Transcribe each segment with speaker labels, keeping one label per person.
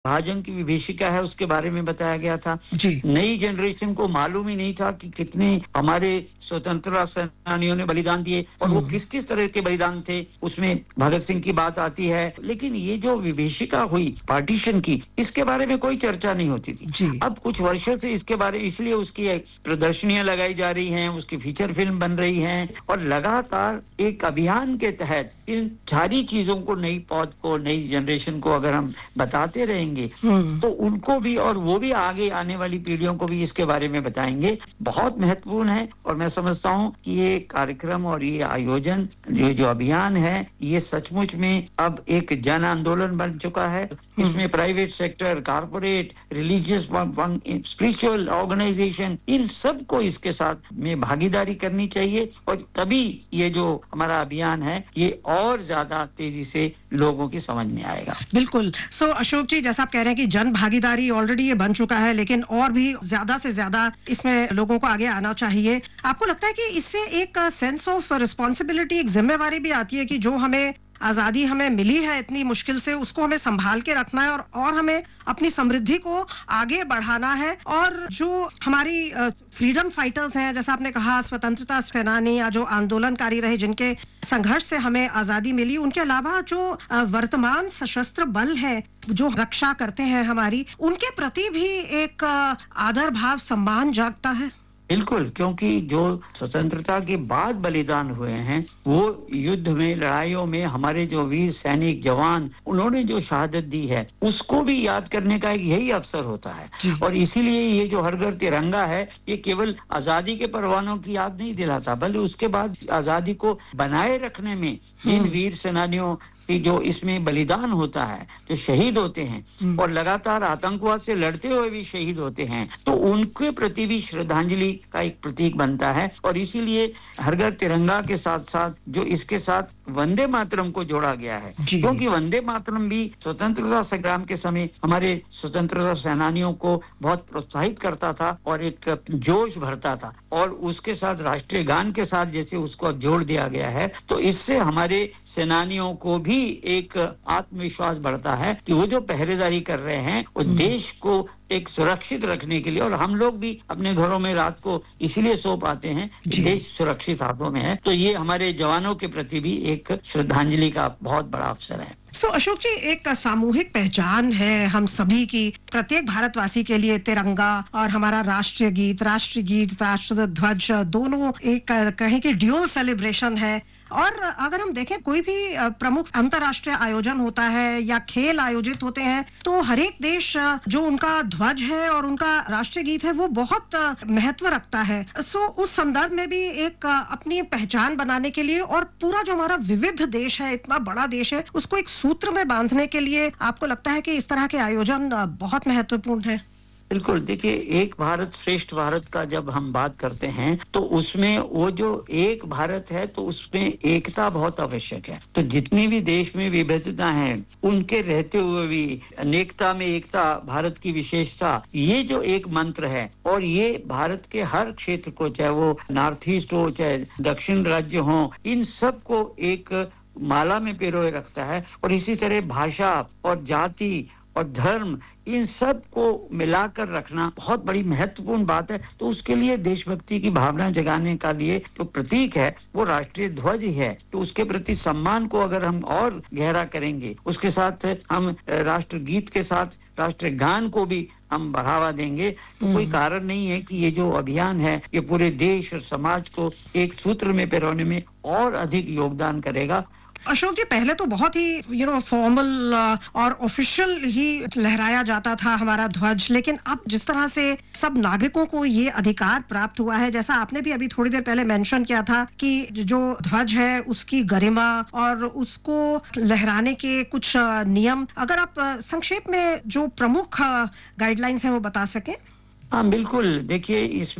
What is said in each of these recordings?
Speaker 1: विभाजन की विभीषिका है उसके बारे में बताया गया था।
Speaker 2: जी।
Speaker 1: नई जनरेशन को मालूम ही नहीं था कि कितने हमारे स्वतंत्रता सेनानियों ने बलिदान दिए और वो किस किस तरह के बलिदान थे, उसमें भगत सिंह की बात आती है। लेकिन ये जो विभीषिका हुई पार्टीशन की, इसके बारे में कोई चर्चा नहीं होती थी।
Speaker 2: जी।
Speaker 1: अब कुछ वर्षों से इसके बारे इसलिए उसकी प्रदर्शनियां लगाई जा रही हैं, उसकी फीचर फिल्म बन रही हैं और लगातार एक अभियान के तहत इन सारी चीजों को, नई पौध को, नई जनरेशन को अगर हम बताते रहेंगे तो उनको भी और वो भी आगे आने वाली पीढ़ियों को भी इसके बारे में बताएंगे। बहुत महत्वपूर्ण है और मैं समझता हूँ कि ये कार्यक्रम और ये आयोजन, जो अभियान है, ये सचमुच में अब एक जन आंदोलन बन चुका है। इसमें private sector, corporate, religious, spiritual organisation, इन सब को इसके साथ में भागीदारी करनी चाहिए और तभी ये जो हमारा अभियान है ये और ज्यादा तेजी से लोगों की समझ में आएगा।
Speaker 2: बिल्कुल। सो अशोक जी, जैसा आप कह रहे हैं कि जन भागीदारी ऑलरेडी ये बन चुका है, लेकिन और भी ज्यादा से ज्यादा इसमें लोगों को आगे आना चाहिए। आपको लगता है कि इससे एक सेंस ऑफ रिस्पॉन्सिबिलिटी, एक जिम्मेवारी भी आती है कि जो हमें आजादी हमें मिली है इतनी मुश्किल से, उसको हमें संभाल के रखना है और हमें अपनी समृद्धि को आगे बढ़ाना है। और जो हमारी फ्रीडम फाइटर्स हैं, जैसा आपने कहा, स्वतंत्रता सेनानी या जो आंदोलनकारी रहे जिनके संघर्ष से हमें आजादी मिली, उनके अलावा जो वर्तमान सशस्त्र बल है जो रक्षा करते हैं हमारी, उनके प्रति भी एक आदर भाव, सम्मान जागता है।
Speaker 1: बिल्कुल, क्योंकि जो स्वतंत्रता के बाद बलिदान हुए हैं, वो युद्ध में, लड़ाइयों में हमारे जो वीर सैनिक जवान, उन्होंने जो शहादत दी है, उसको भी याद करने का एक यही अवसर होता है। और इसीलिए ये जो हर घर तिरंगा है, ये केवल आजादी के परवानों की याद नहीं दिलाता, बल्कि उसके बाद आजादी को बनाए रखने में इन वीर सेनानियों कि जो इसमें बलिदान होता है, जो शहीद होते हैं और लगातार आतंकवाद से लड़ते हुए भी शहीद होते हैं, तो उनके प्रति भी श्रद्धांजलि का एक प्रतीक बनता है। और इसीलिए हर घर तिरंगा के साथ साथ जो इसके साथ वंदे मातरम को जोड़ा गया है, क्योंकि वंदे मातरम भी स्वतंत्रता संग्राम के समय हमारे स्वतंत्रता सेनानियों को बहुत प्रोत्साहित करता था और एक जोश भरता था। और उसके साथ राष्ट्रीय गान के साथ जैसे उसको अब जोड़ दिया गया है, तो इससे हमारे सेनानियों को भी एक आत्मविश्वास बढ़ता है कि वो जो पहरेदारी कर रहे हैं वो देश को एक सुरक्षित रखने के लिए, और हम लोग भी अपने घरों में रात को इसीलिए सो पाते हैं कि देश सुरक्षित हाथों में है। तो ये हमारे जवानों के प्रति भी एक श्रद्धांजलि का बहुत बड़ा अवसर है।
Speaker 2: अशोक जी, एक सामूहिक पहचान है हम सभी की, प्रत्येक भारतवासी के लिए तिरंगा और हमारा राष्ट्रीय गीत, राष्ट्र ध्वज, दोनों एक कहें कि ड्यूअल सेलिब्रेशन है। और अगर हम देखें कोई भी प्रमुख अंतर्राष्ट्रीय आयोजन होता है या खेल आयोजित होते हैं, तो हर एक देश जो उनका ध्वज है और उनका राष्ट्रीय गीत है वो बहुत महत्व रखता है। उस संदर्भ में भी एक अपनी पहचान बनाने के लिए और पूरा जो हमारा विविध देश है, इतना बड़ा देश है, उसको एक सूत्र में बांधने के लिए आपको लगता है कि इस तरह के आयोजन बहुत महत्वपूर्ण है?
Speaker 1: बिल्कुल, देखिए, एक भारत श्रेष्ठ भारत का जब हम बात करते हैं तो उसमें वो जो एक भारत है तो उसमें एकता बहुत आवश्यक है। तो जितनी भी देश में विविधता है, उनके रहते हुए भी अनेकता में एकता भारत की विशेषता, ये जो एक मंत्र है और ये भारत के हर क्षेत्र को, चाहे वो नॉर्थ ईस्ट हो, चाहे दक्षिण राज्य हो, इन सब को एक माला में पिरोए रखता है। और इसी तरह भाषा और जाति और धर्म, इन सब को मिलाकर रखना बहुत बड़ी महत्वपूर्ण बात है। तो उसके लिए देशभक्ति की भावना जगाने का लिए जो प्रतीक है वो राष्ट्रीय ध्वज ही है। तो उसके प्रति सम्मान को अगर हम और गहरा करेंगे, उसके साथ हम राष्ट्रगीत के साथ राष्ट्रीय गान को भी हम बढ़ावा देंगे, तो कोई कारण नहीं है कि ये जो अभियान है ये पूरे देश और समाज को एक सूत्र में पिरोने में और अधिक योगदान करेगा।
Speaker 2: अशोक जी, पहले तो बहुत ही फॉर्मल और ऑफिशियल ही लहराया जाता था हमारा ध्वज, लेकिन अब जिस तरह से सब नागरिकों को ये अधिकार प्राप्त हुआ है, जैसा आपने भी अभी थोड़ी देर पहले मेंशन किया था कि जो ध्वज है उसकी गरिमा और उसको लहराने के कुछ नियम, अगर आप संक्षेप में जो प्रमुख गाइडलाइंस हैं वो बता सकें।
Speaker 1: हाँ बिल्कुल, देखिए, इसमें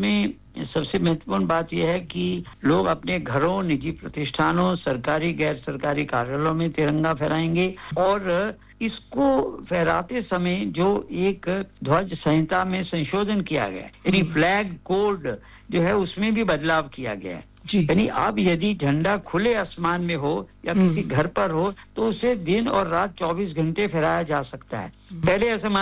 Speaker 1: सबसे महत्वपूर्ण बात यह है कि लोग अपने घरों, निजी प्रतिष्ठानों, सरकारी गैर सरकारी कार्यालयों में तिरंगा फहराएंगे और इसको फहराते समय जो एक ध्वज संहिता में संशोधन किया गया है, यानी फ्लैग कोड जो है उसमें भी बदलाव किया गया है। यानी अब यदि झंडा खुले आसमान में हो या किसी घर पर हो तो उसे दिन और रात 24 घंटे फहराया जा सकता है। पहले ऐसा